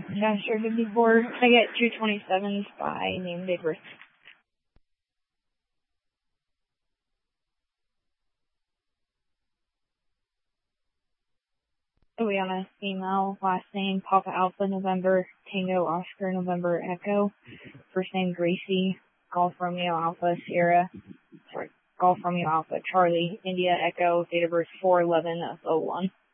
Yeah, sure, 54. I get 227s by name, date, birth. Ileana, female, last name Papa Alpha November, Tango Oscar November Echo, first name Gracie, Golf Romeo Alpha Sierra, Golf Romeo Alpha Charlie, India Echo, date of birth 4/11/01.